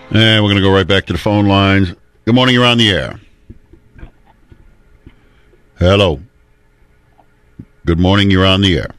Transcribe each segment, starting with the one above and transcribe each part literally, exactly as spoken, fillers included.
And we're going to go right back to the phone lines. Good morning, you're on the air. Hello. Good morning, you're on the air.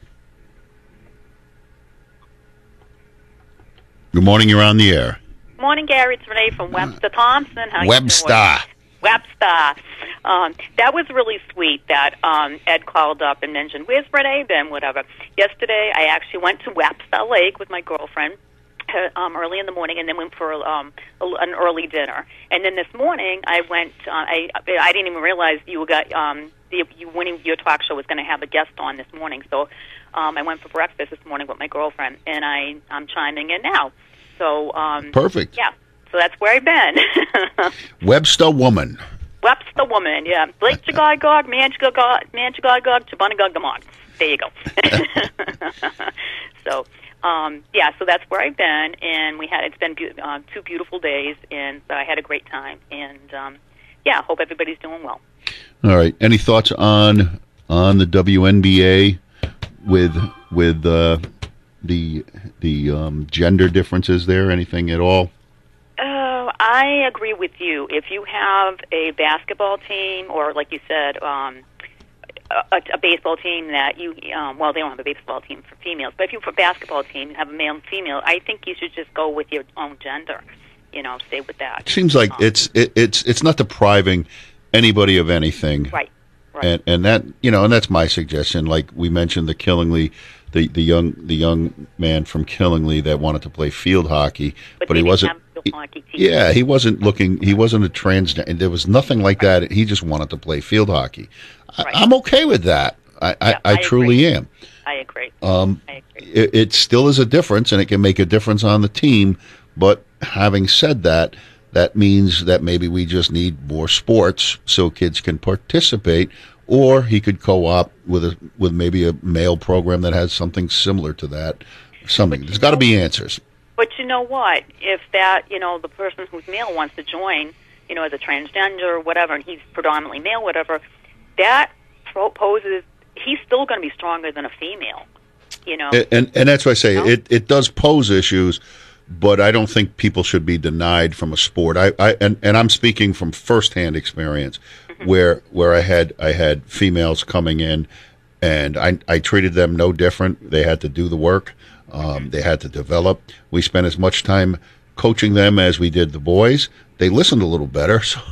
Good morning, you're on the air. Morning, Gary. It's Renee from Webster Thompson. How Webster. You doing? Webster. Um, that was really sweet that um, Ed called up and mentioned, where's Renee been, whatever. Yesterday, I actually went to Webster Lake with my girlfriend uh, um, early in the morning and then went for um, a, an early dinner. And then this morning, I went, uh, I I didn't even realize you got, um, the, you winning your talk show was going to have a guest on this morning. So um, I went for breakfast this morning with my girlfriend, and I, I'm chiming in now. So um, Perfect. Yeah. So that's where I've been. Webster woman. Webster woman, yeah. Blake Chagagog, Man Chagagog, Man Chagagog, Chabanagoggamog. There you go. So, um, yeah, so that's where I've been, and we had, it's been be- uh, two beautiful days, and so I had a great time. And, um, yeah, hope everybody's doing well. All right. Any thoughts on on the W N B A with with uh, the the um, gender differences there? Anything at all? Uh, I agree with you. If you have a basketball team, or like you said, um, a, a baseball team that you, um, well, they don't have a baseball team for females, but if you have a basketball team, you have a male and female, I think you should just go with your own gender. You know, stay with that. It seems like um, it's it, it's it's not depriving anybody of anything, right? Right. And and that you know, and that's my suggestion. Like we mentioned, the Killingly, the the young the young man from Killingly that wanted to play field hockey, but, but he wasn't. He, yeah, he wasn't looking. He wasn't a transgender. There was nothing like that. He just wanted to play field hockey. I, right. I'm okay with that. I, yeah, I, I, I truly am. I agree. Um, I agree. It, it still is a difference, and it can make a difference on the team. But having said that, that means that maybe we just need more sports so kids can participate. Or he could co-op with a with maybe a male program that has something similar to that. Something. There's got to be answers. But you know what? If that, you know, the person who's male wants to join, you know, as a transgender or whatever, and he's predominantly male, whatever, that poses, he's still going to be stronger than a female, you know. And and, and that's why I say you know? it, it does pose issues, but I don't think people should be denied from a sport. I, I and, and I'm speaking from firsthand experience, mm-hmm. where where I had I had females coming in, and I I treated them no different. They had to do the work. Um, they had to develop. We spent as much time coaching them as we did the boys. They listened a little better, so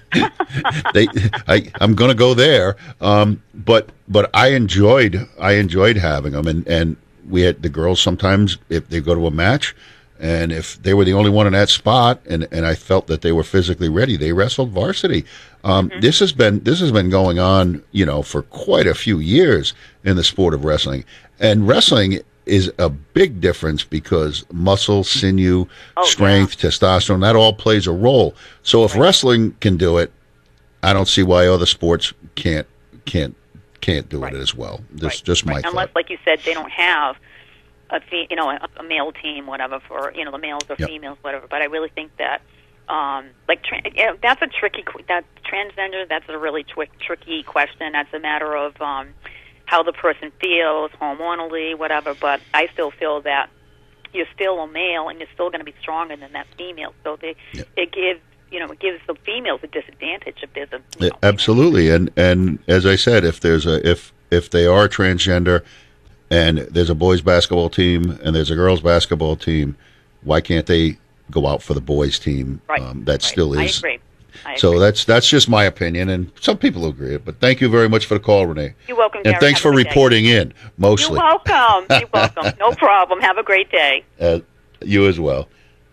they. I, I'm going to go there, um, but but I enjoyed I enjoyed having them, and, and we had the girls sometimes if they go to a match, and if they were the only one in that spot, and, and I felt that they were physically ready, they wrestled varsity. Um, mm-hmm. This has been this has been going on, you know, for quite a few years in the sport of wrestling, and wrestling is a big difference because muscle, sinew, oh, strength, yeah. testosterone, that all plays a role. So if right. wrestling can do it, I don't see why other sports can't can't can't do right. it as well. That's right. just my right. thought. Unless, like you said, they don't have a fe- you know a, a male team, whatever, for you know the males or yep. females, whatever. But I really think that um, like tra- yeah, that's a tricky that transgender. That's a really twi- tricky question. That's a matter of um, how the person feels hormonally, whatever, but I still feel that you're still a male and you're still going to be stronger than that female. So they, yeah. it gives, you know, it gives the females a disadvantage if there's a you know, absolutely. You know. And and as I said, if there's a if if they are transgender and there's a boys basketball team and there's a girls basketball team, why can't they go out for the boys team? Right. Um, that right. still is. I agree. So that's that's just my opinion, and some people agree. But thank you very much for the call, Renee. You're welcome, and Gary. thanks Have for reporting day. in. Mostly, you're welcome. You're welcome. No problem. Have a great day. Uh, you as well.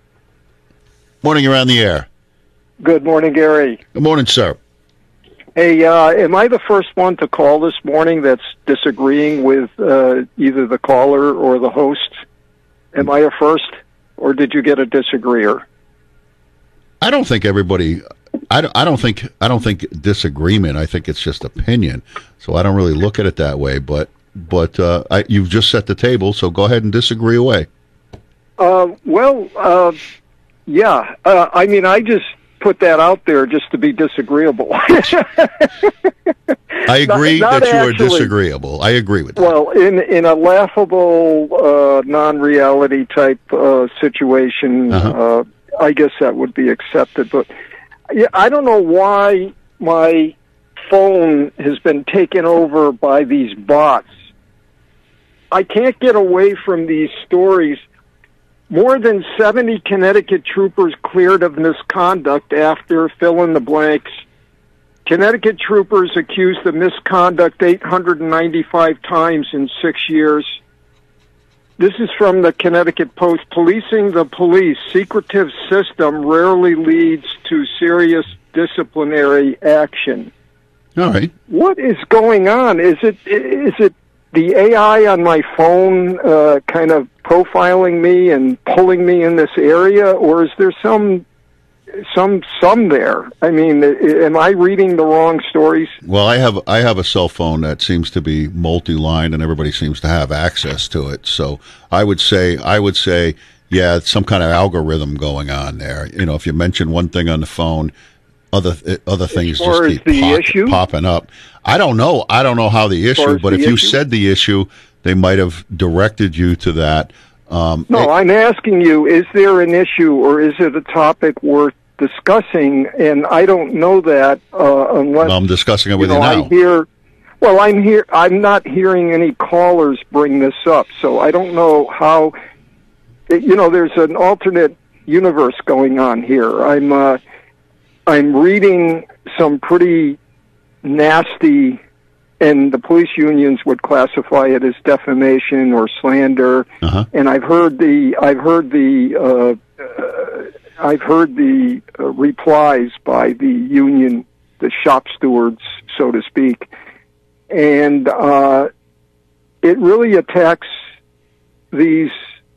Morning, you're on the air. Good morning, Gary. Good morning, sir. Hey, uh, am I the first one to call this morning that's disagreeing with uh, either the caller or the host? Am I a first, or did you get a disagreeer? I don't think everybody. I don't, I don't think I don't think disagreement. I think it's just opinion. So I don't really look at it that way. But but uh, I, you've just set the table, so go ahead and disagree away. Uh, well, uh, yeah. Uh, I mean, I just put that out there just to be disagreeable. I agree not, not that you actually, are disagreeable. I agree with that. Well, in in a laughable, uh, non-reality type uh, situation. Uh-huh. Uh, I guess that would be accepted. But yeah, I don't know why my phone has been taken over by these bots. I can't get away from these stories. More than seventy Connecticut troopers cleared of misconduct after fill in the blanks. Connecticut troopers accused of misconduct eight hundred ninety-five times in six years. This is from the Connecticut Post. Policing the police, secretive system rarely leads to serious disciplinary action. All right. What is going on? Is it is it the A I on my phone uh, kind of profiling me and pulling me in this area, or is there some some some there? I mean, am I reading the wrong stories? Well, I have I have a cell phone that seems to be multi-line, and everybody seems to have access to it. So I would say I would say, yeah, it's some kind of algorithm going on there. You know, if you mention one thing on the phone, other other things just keep pop, popping up. I don't know. I don't know how the issue, but if you said the issue, they might have directed you to that. Um, no, it, I'm asking you, is there an issue or is it a topic worth discussing? And I don't know that uh, unless... I'm discussing it with you, know, you now. I hear, well, I'm, here, I'm not hearing any callers bring this up, so I don't know how... You know, there's an alternate universe going on here. I'm, uh, I'm reading some pretty nasty... And the police unions would classify it as defamation or slander. Uh-huh. And I've heard the I've heard the uh, uh, I've heard the uh, replies by the union, the shop stewards, so to speak, and uh, it really attacks these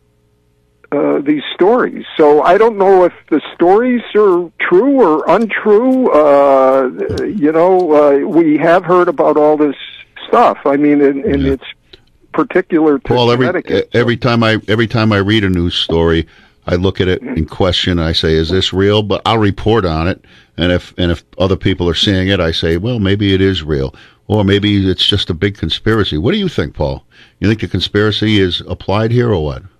uh, these stories. So I don't know if the stories are true or untrue. Uh, you know, uh, we have heard about all this stuff. I mean, and, and yeah. it's particular to Paul, every, Connecticut. Every time I every time I read a news story, I look at it in question. I say, "Is this real?" But I'll report on it. And if and if other people are seeing it, I say, "Well, maybe it is real." Or maybe it's just a big conspiracy. What do you think, Paul? You think the conspiracy is applied here or what?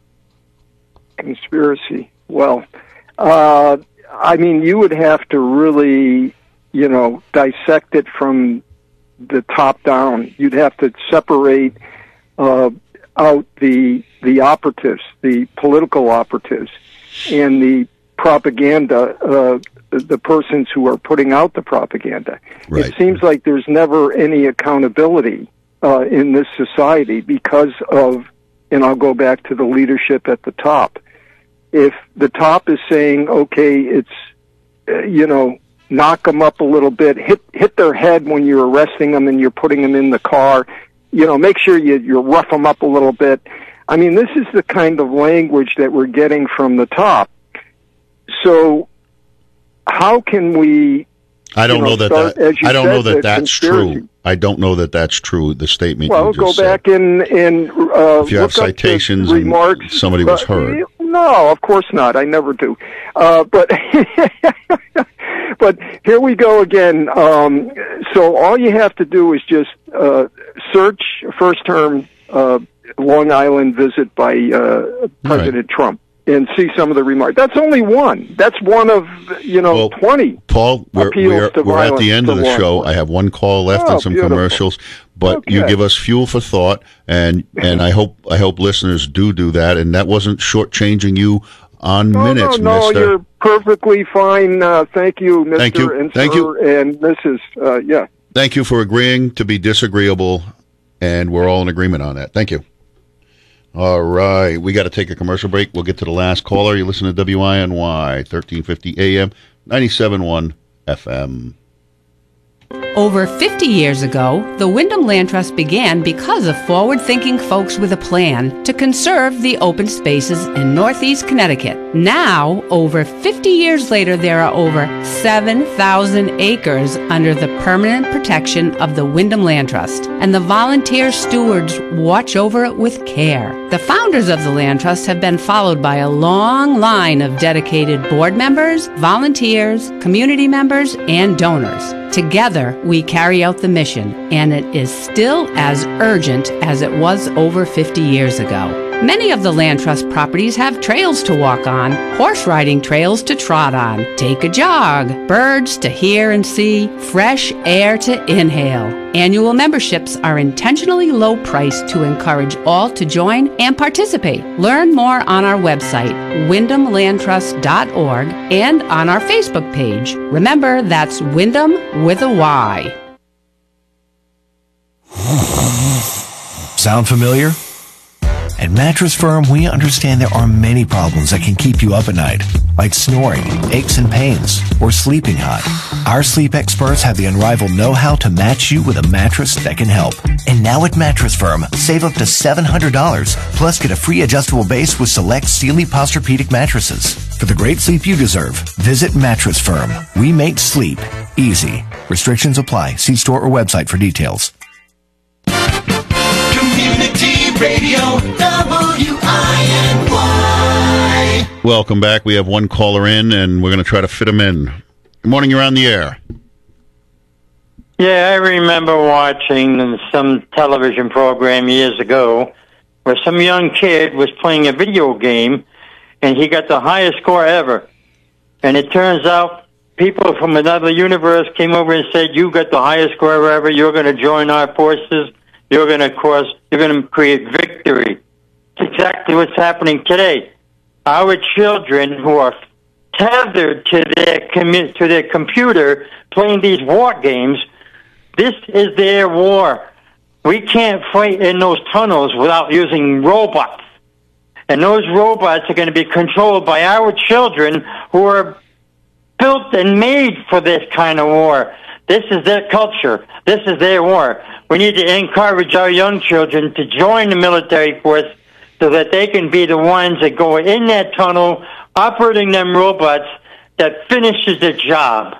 Conspiracy. Well, uh, I mean, you would have to really, you know, dissect it from the top down. You'd have to separate uh, out the the operatives, the political operatives, and the propaganda, uh, the persons who are putting out the propaganda. Right. It seems like there's never any accountability uh, in this society because of, and I'll go back to the leadership at the top. If the top is saying, okay, it's, uh, you know, knock them up a little bit, hit hit their head when you're arresting them and you're putting them in the car, you know, make sure you, you rough them up a little bit. I mean, this is the kind of language that we're getting from the top. So how can we... I don't you know, know that start, that I don't said, know that that's conspiracy. true. I don't know that that's true. The statement. Well, you just go said. back and and uh, if you have citations and remarks. Somebody was heard. No, of course not. I never do. Uh, but but here we go again. Um, so all you have to do is just uh, search first term uh, Long Island visit by uh, President right. Trump. And see some of the remarks. That's only one. That's one of, you know, well, twenty. Paul, we're, we're, we're at the end of the show. I have one call left oh, and some beautiful. commercials, but okay. you give us fuel for thought, and and I hope I hope listeners do do that. And that wasn't shortchanging you on no, minutes, no, no, mister. You're perfectly fine. Uh, thank you, Mister Thank you. and Thank Sir you. and Missus Uh, yeah. Thank you for agreeing to be disagreeable, and we're all in agreement on that. Thank you. All right, we got to take a commercial break. We'll get to the last caller. You listen to W I N Y, thirteen fifty A M, ninety-seven point one F M. Over fifty years ago, the Wyndham Land Trust began because of forward-thinking folks with a plan to conserve the open spaces in Northeast Connecticut. Now, over fifty years later, there are over seven thousand acres under the permanent protection of the Wyndham Land Trust, and the volunteer stewards watch over it with care. The founders of the Land Trust have been followed by a long line of dedicated board members, volunteers, community members, and donors. Together, we carry out the mission, and it is still as urgent as it was over fifty years ago. Many of the Land Trust properties have trails to walk on, horse riding trails to trot on, take a jog, birds to hear and see, fresh air to inhale. Annual memberships are intentionally low priced to encourage all to join and participate. Learn more on our website, wyndham land trust dot org, and on our Facebook page. Remember, that's Wyndham with a Y. Sound familiar? At Mattress Firm, we understand there are many problems that can keep you up at night, like snoring, aches and pains, or sleeping hot. Our sleep experts have the unrivaled know-how to match you with a mattress that can help. And now at Mattress Firm, save up to seven hundred dollars, plus get a free adjustable base with select Sealy Posturepedic mattresses. For the great sleep you deserve, visit Mattress Firm. We make sleep easy. Restrictions apply. See store or website for details. Community Radio, W I N Y. Welcome back. We have one caller in, and we're going to try to fit him in. Good morning. You're on the air. Yeah, I remember watching some television program years ago where some young kid was playing a video game, and he got the highest score ever. And it turns out people from another universe came over and said, you got the highest score ever, you're going to join our forces. You're going to cause, you're going to create victory. It's exactly what's happening today. Our children who are tethered to their commu- to their computer playing these war games, this is their war. We can't fight in those tunnels without using robots. And those robots are going to be controlled by our children who are built and made for this kind of war. This is their culture. This is their war. We need to encourage our young children to join the military force so that they can be the ones that go in that tunnel, operating them robots that finishes the job.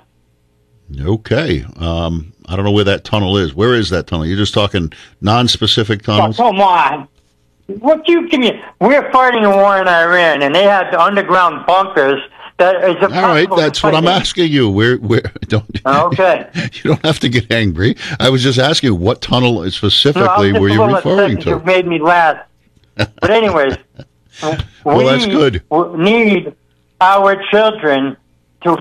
Okay. Um, I don't know where that tunnel is. Where is that tunnel? You're just talking non-specific tunnels? Oh, come on. What you give me? We're fighting a war in Iran, and they have the underground bunkers. That is all right, that's what I'm asking you. Where, where? Don't. Okay. You don't have to get angry. I was just asking you what tunnel specifically no, were you referring to? You made me laugh. But anyways, well, we that's good. need our children to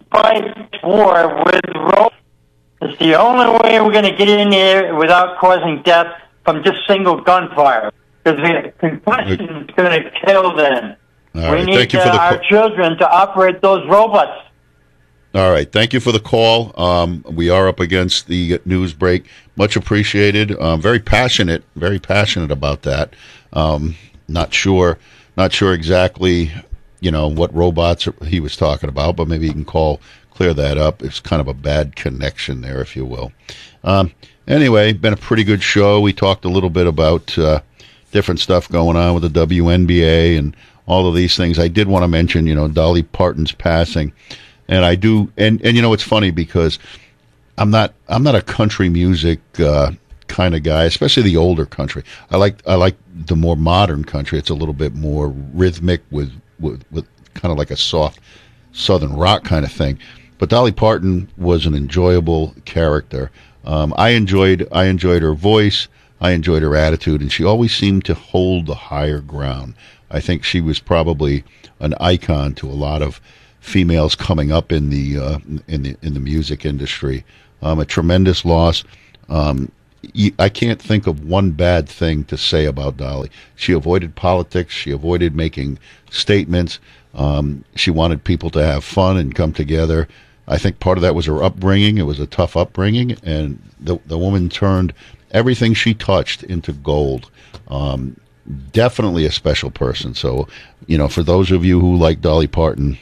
fight war with robots. It's the only way we're going to get in there without causing death from just single gunfire. Because the concussion is going to kill them. All we right, need thank you uh, for the our call. children to operate those robots. All right, thank you for the call. Um, we are up against the news break. Much appreciated. Um, very passionate, very passionate about that. Um, not sure, not sure exactly, you know, what robots he was talking about, but maybe you can call, clear that up. It's kind of a bad connection there, if you will. Um, anyway, been a pretty good show. We talked a little bit about uh, different stuff going on with the W N B A and all of these things. I did want to mention, you know, Dolly Parton's passing, and I do, and, and you know, it's funny because I'm not, I'm not a country music uh, kind of guy, especially the older country. I like, I like the more modern country. It's a little bit more rhythmic with, with, with kind of like a soft Southern rock kind of thing. But Dolly Parton was an enjoyable character. Um, I enjoyed, I enjoyed her voice. I enjoyed her attitude, and she always seemed to hold the higher ground. I think she was probably an icon to a lot of females coming up in the uh, in the in the music industry. Um, a tremendous loss. Um, I can't think of one bad thing to say about Dolly. She avoided politics. She avoided making statements. Um, she wanted people to have fun and come together. I think part of that was her upbringing. It was a tough upbringing, and the the woman turned everything she touched into gold. Um, Definitely a special person. So, you know, for those of you who like Dolly Parton,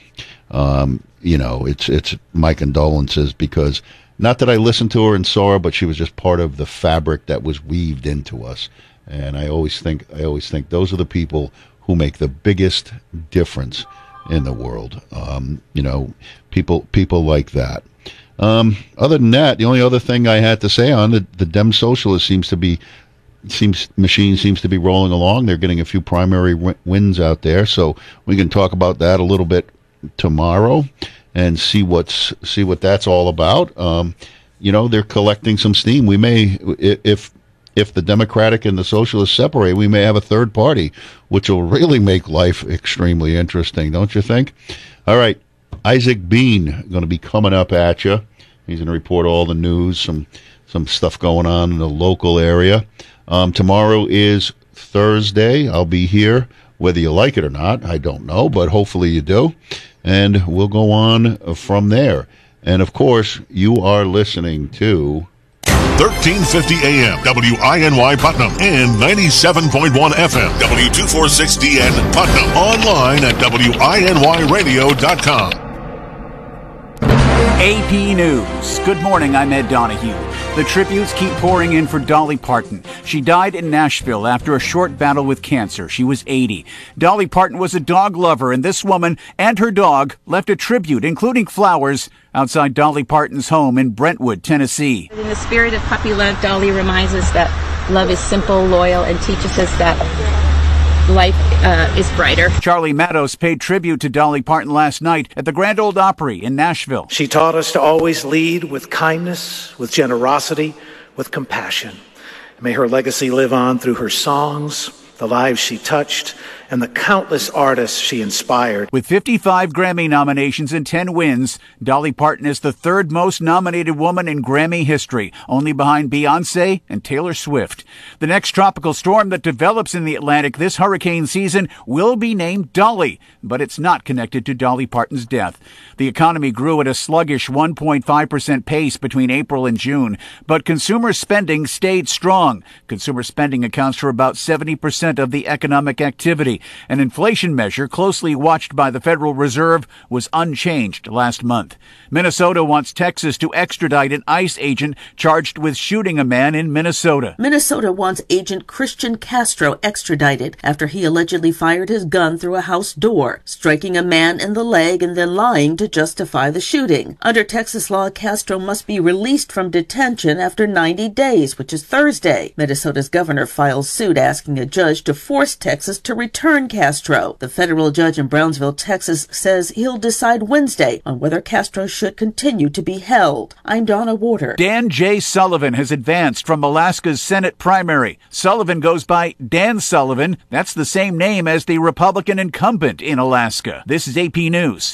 um, you know, it's it's my condolences, because not that I listened to her and saw her, but she was just part of the fabric that was weaved into us. And I always think I always think those are the people who make the biggest difference in the world. Um, you know, people people like that. Um, other than that, the only other thing I had to say on it, the Dem Socialist seems to be seems machine seems to be rolling along. They're getting a few primary w- wins out there, so we can talk about that a little bit tomorrow and see what's see what that's all about. Um, you know, they're collecting some steam. We may, if if the Democratic and the Socialists separate, we may have a third party, which will really make life extremely interesting, don't you think? All right, Isaac Bean going to be coming up at you. He's going to report all the news, some some stuff going on in the local area. Um, tomorrow is Thursday. I'll be here, whether you like it or not. I don't know, but hopefully you do. And we'll go on from there. And, of course, you are listening to thirteen fifty A M W I N Y Putnam and ninety-seven point one F M W two forty-six D N Putnam. Online at W I N Y radio dot com. A P News. Good morning, I'm Ed Donahue. The tributes keep pouring in for Dolly Parton. She died in Nashville after a short battle with cancer. She was eighty. Dolly Parton was a dog lover, and this woman and her dog left a tribute, including flowers, outside Dolly Parton's home in Brentwood, Tennessee. In the spirit of puppy love, Dolly reminds us that love is simple, loyal, and teaches us that life uh, is brighter. Charlie Matos paid tribute to Dolly Parton last night at the Grand Ole Opry in Nashville. She taught us to always lead with kindness, with generosity, with compassion. May her legacy live on through her songs, the lives she touched, and the countless artists she inspired. With fifty-five Grammy nominations and ten wins, Dolly Parton is the third most nominated woman in Grammy history, only behind Beyoncé and Taylor Swift. The next tropical storm that develops in the Atlantic this hurricane season will be named Dolly, but it's not connected to Dolly Parton's death. The economy grew at a sluggish one point five percent pace between April and June, but consumer spending stayed strong. Consumer spending accounts for about seventy percent of the economic activity. An inflation measure closely watched by the Federal Reserve was unchanged last month. Minnesota wants Texas to extradite an ICE agent charged with shooting a man in Minnesota. Minnesota wants Agent Christian Castro extradited after he allegedly fired his gun through a house door, striking a man in the leg and then lying to justify the shooting. Under Texas law, Castro must be released from detention after ninety days, which is Thursday. Minnesota's governor files suit asking a judge to force Texas to return Castro. The federal judge in Brownsville, Texas, says he'll decide Wednesday on whether Castro should continue to be held. I'm Donna Warder. Dan J. Sullivan has advanced from Alaska's Senate primary. Sullivan goes by Dan Sullivan. That's the same name as the Republican incumbent in Alaska. This is A P News.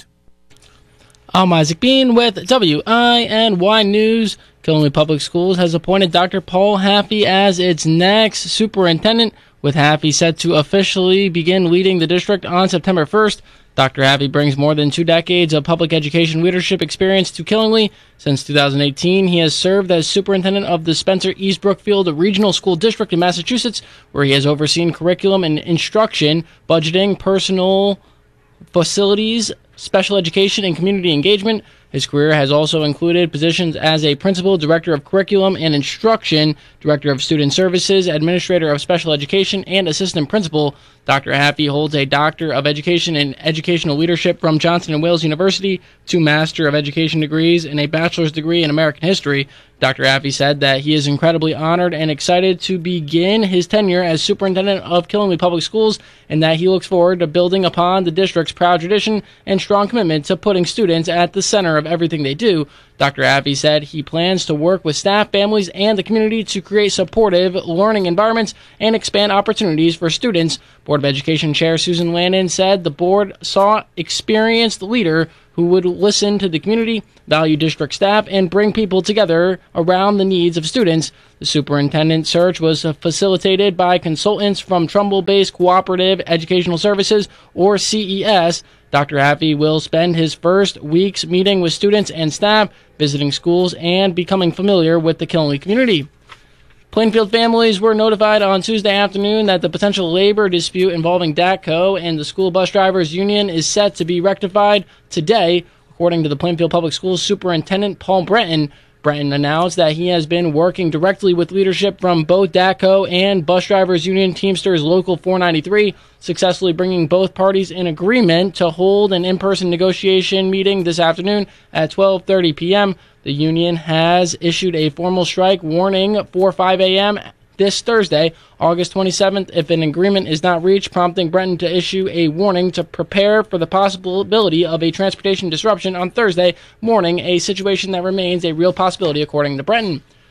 I'm Isaac Bean with W I N Y News. Killenly Public Schools has appointed Doctor Paul Haffey as its next superintendent, with Haffey set to officially begin leading the district on September first. Doctor Haffey brings more than two decades of public education leadership experience to Killenly. Since two thousand eighteen, he has served as superintendent of the Spencer East Brookfield Regional School District in Massachusetts, where he has overseen curriculum and instruction, budgeting, personal facilities, special education, and community engagement. His career has also included positions as a principal, director of curriculum and instruction, director of student services, administrator of special education, and assistant principal. Doctor Haffey holds a Doctor of Education in Educational Leadership from Johnson and Wales University, two Master of Education degrees, and a bachelor's degree in American History. Doctor Haffey said that he is incredibly honored and excited to begin his tenure as superintendent of Killenly Public Schools, and that he looks forward to building upon the district's proud tradition and strong commitment to putting students at the center of everything they do. Doctor Haffey said he plans to work with staff, families, and the community to create supportive learning environments and expand opportunities for students. Board of Education Chair Susan Landon said the board saw experienced leader who would listen to the community, value district staff, and bring people together around the needs of students. The superintendent search was facilitated by consultants from Trumbull-based Cooperative Educational Services, or C E S. Doctor Haffey will spend his first weeks meeting with students and staff, visiting schools, and becoming familiar with the Killenly community. Plainfield families were notified on Tuesday afternoon that the potential labor dispute involving D A C Co and the School Bus Drivers Union is set to be rectified today, according to the Plainfield Public Schools Superintendent Paul Breton. Breton announced that he has been working directly with leadership from both D A C Co and Bus Drivers Union Teamsters Local four ninety-three, successfully bringing both parties in agreement to hold an in-person negotiation meeting this afternoon at twelve thirty p.m. The union has issued a formal strike warning for five a.m. this Thursday, August twenty-seventh, if an agreement is not reached, prompting Breton to issue a warning to prepare for the possibility of a transportation disruption on Thursday morning, a situation that remains a real possibility, according to Breton.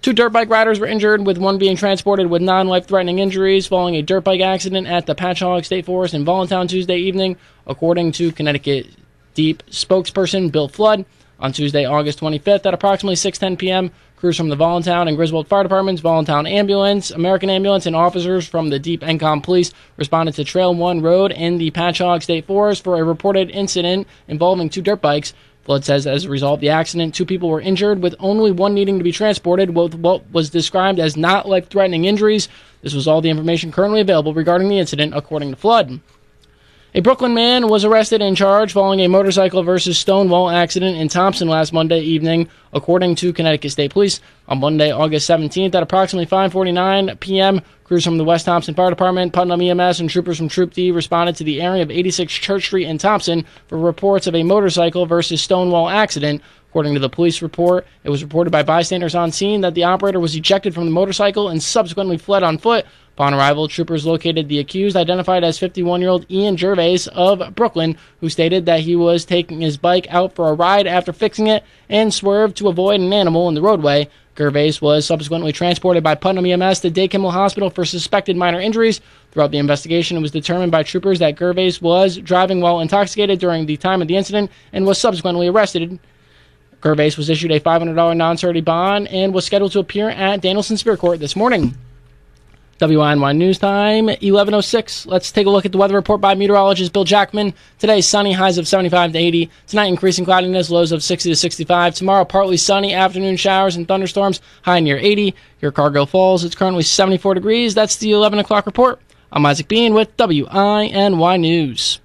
Two dirt bike riders were injured, with one being transported with non-life-threatening injuries following a dirt bike accident at the Patchogue State Forest in Voluntown Tuesday evening, according to Connecticut Deep spokesperson Bill Flood. On Tuesday, August twenty-fifth, at approximately six ten p.m., crews from the Voluntown and Griswold Fire Departments, Voluntown Ambulance, American Ambulance, and officers from the Deep N C O M Police responded to Trail one Road in the Patchogue State Forest for a reported incident involving two dirt bikes. Flood says as a result of the accident, two people were injured, with only one needing to be transported with what was described as not life-threatening injuries. This was all the information currently available regarding the incident, according to Flood. A Brooklyn man was arrested and charged following a motorcycle versus Stonewall accident in Thompson last Monday evening, according to Connecticut State Police. On Monday, August seventeenth, at approximately five forty-nine p.m., crews from the West Thompson Fire Department, Putnam E M S, and troopers from Troop D responded to the area of eighty-six Church Street in Thompson for reports of a motorcycle versus Stonewall accident. According to the police report, it was reported by bystanders on scene that the operator was ejected from the motorcycle and subsequently fled on foot. Upon arrival, troopers located the accused, identified as fifty-one-year-old Ian Gervais of Brooklyn, who stated that he was taking his bike out for a ride after fixing it and swerved to avoid an animal in the roadway. Gervais was subsequently transported by Putnam E M S to Day Kimmel Hospital for suspected minor injuries. Throughout the investigation, it was determined by troopers that Gervais was driving while intoxicated during the time of the incident and was subsequently arrested. Gervais was issued a five hundred dollars non-surety bond and was scheduled to appear at Danielson Superior Court this morning. W I N Y News Time, eleven oh six. Let's take a look at the weather report by meteorologist Bill Jackman. Today, sunny, highs of seventy-five to eighty. Tonight, increasing cloudiness, lows of sixty to sixty-five. Tomorrow, partly sunny, afternoon showers and thunderstorms, high near eighty. Here, Cargill Falls, it's currently seventy-four degrees. That's the eleven o'clock report. I'm Isaac Bean with W I N Y News.